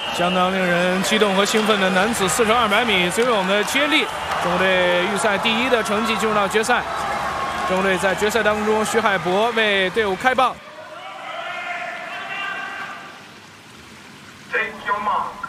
相当令人激动和兴奋的男子4200米最勇的接力，中国队预赛第1的成绩进入到决赛。中国队在决赛当中，徐海博为队伍开棒。 Take your mark.